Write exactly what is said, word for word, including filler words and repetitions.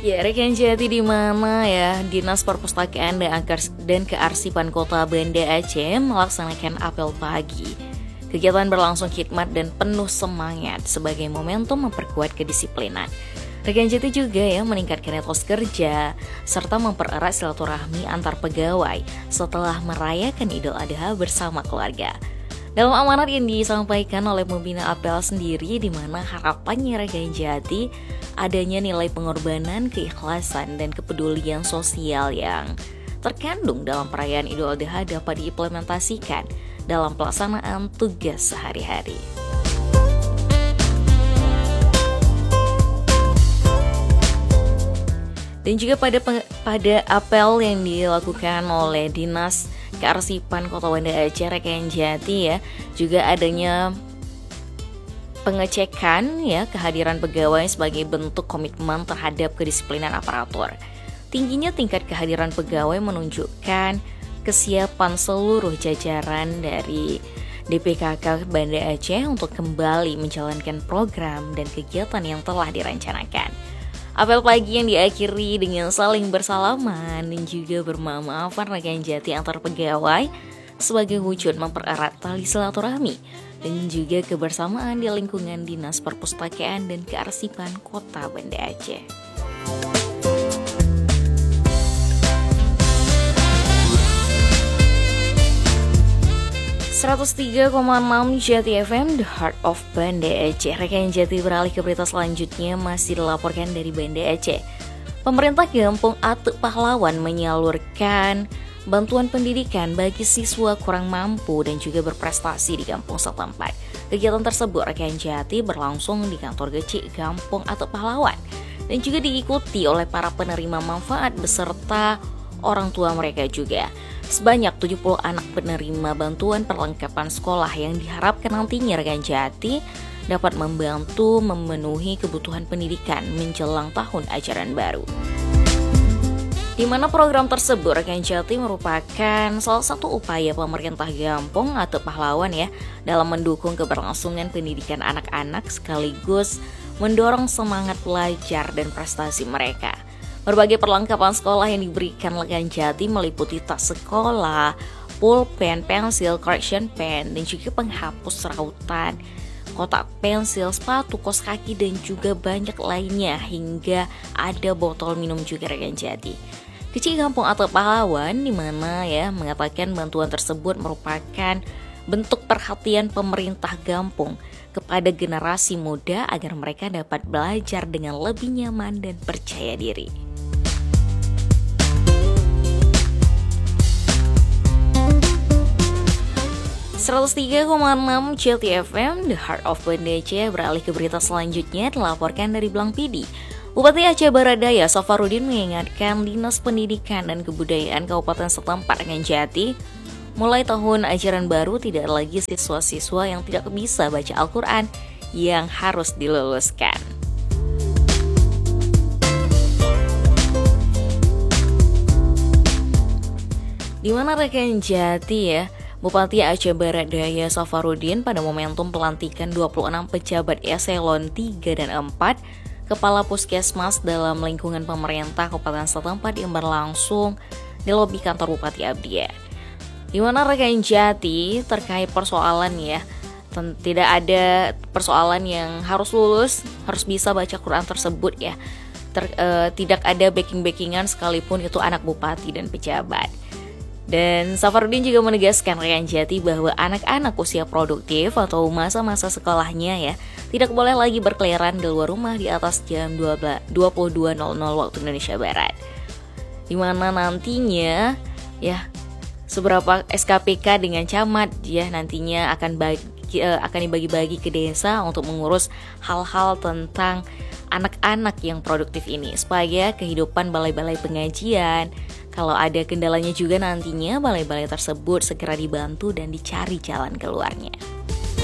Ya, rekan Jati di mana ya Dinas Perpustakaan dan, Akars- dan Kearsipan Kota Banda Aceh melaksanakan apel pagi. Kegiatan berlangsung khidmat dan penuh semangat sebagai momentum memperkuat kedisiplinan. Rekan Jati juga ya meningkatkan etos kerja serta mempererat silaturahmi antar pegawai setelah merayakan Idul Adha bersama keluarga. Dalam amanat yang disampaikan oleh pembina apel sendiri, di mana harapannya rekan Jati adanya nilai pengorbanan, keikhlasan, dan kepedulian sosial yang terkandung dalam perayaan Idul Adha dapat diimplementasikan dalam pelaksanaan tugas sehari-hari. Dan juga pada pada apel yang dilakukan oleh Dinas Kearsipan Kota Banda Aceh rekan Jati ya, juga adanya pengecekan ya kehadiran pegawai sebagai bentuk komitmen terhadap kedisiplinan aparatur. Tingginya tingkat kehadiran pegawai menunjukkan kesiapan seluruh jajaran dari D P K K Banda Aceh untuk kembali menjalankan program dan kegiatan yang telah dirancanakan. Apel pagi yang diakhiri dengan saling bersalaman dan juga bermaaf-maafan rekan Jati antar pegawai sebagai wujud mempererat tali silaturahmi dan juga kebersamaan di lingkungan Dinas Perpustakaan dan Kearsipan Kota Banda Aceh. seratus tiga koma enam Jati F M, The Heart of Banda Aceh. Rekan Jati beralih ke berita selanjutnya, masih dilaporkan dari Banda Aceh. Pemerintah Kampung Atuk Pahlawan menyalurkan bantuan pendidikan bagi siswa kurang mampu dan juga berprestasi di kampung setempat. Kegiatan tersebut rekan Jati berlangsung di kantor Gecik Kampung Atuk Pahlawan dan juga diikuti oleh para penerima manfaat beserta orang tua mereka juga. Sebanyak tujuh puluh anak penerima bantuan perlengkapan sekolah yang diharapkan nantinya rekan Jati dapat membantu memenuhi kebutuhan pendidikan menjelang tahun ajaran baru. Di mana program tersebut rekan Jati merupakan salah satu upaya pemerintah Kampung Atuk Pahlawan ya dalam mendukung keberlangsungan pendidikan anak-anak sekaligus mendorong semangat belajar dan prestasi mereka. Berbagai perlengkapan sekolah yang diberikan rekan Jati meliputi tas sekolah, pulpen, pensil, correction pen, dan juga penghapus rautan, kotak pensil, sepatu, kaos kaki, dan juga banyak lainnya hingga ada botol minum juga rekan Jati. Kecil Kampung Atuk Pahlawan di mana ya mengatakan bantuan tersebut merupakan bentuk perhatian pemerintah kampung kepada generasi muda agar mereka dapat belajar dengan lebih nyaman dan percaya diri. seratus tiga koma enam Jati F M, The Heart of Banda Aceh. Beralih ke berita selanjutnya dilaporkan dari Blang Pidi. Bupati Aceh Barat Daya Safarudin mengingatkan Dinas Pendidikan dan Kebudayaan Kabupaten setempat rekan Jati, mulai tahun ajaran baru tidak lagi siswa-siswa yang tidak bisa baca Al-Quran yang harus diluluskan. Di mana rekan Jati ya, Bupati Aceh Barat Daya Safarudin pada momentum pelantikan dua puluh enam pejabat eselon tiga dan empat Kepala Puskesmas dalam lingkungan pemerintah Kabupaten setempat yang berlangsung di lobi kantor Bupati Abdiya. Di mana rekan Jati terkait persoalan ya, tidak ada persoalan yang harus lulus, harus bisa baca Quran tersebut ya. Ter, uh, tidak ada backing-backingan sekalipun itu anak bupati dan pejabat. Dan Safarudin juga menegaskan rekan Jati bahwa anak-anak usia produktif atau masa-masa sekolahnya ya tidak boleh lagi berkeliaran di luar rumah di atas jam dua puluh dua nol nol waktu Indonesia Barat. Di mana nantinya ya seberapa S K P K dengan camat ya nantinya akan bagi, akan dibagi-bagi ke desa untuk mengurus hal-hal tentang anak-anak yang produktif ini supaya kehidupan balai-balai pengajian, kalau ada kendalanya juga nantinya balai-balai tersebut segera dibantu dan dicari jalan keluarnya.